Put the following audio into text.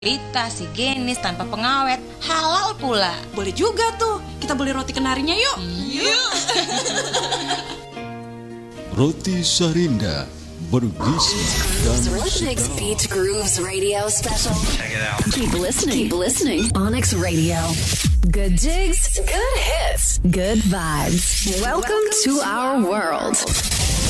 kualitas, higienis, tanpa pengawet, halal pula. Boleh juga tuh, kita beli roti kenarinya yuk. Yuk. Roti Sarinda bergizi dan Onyx Beach Grooves Radio Special. Check it out. Keep listening. Onyx Radio. Good jigs, good hits, good vibes. Welcome to our world.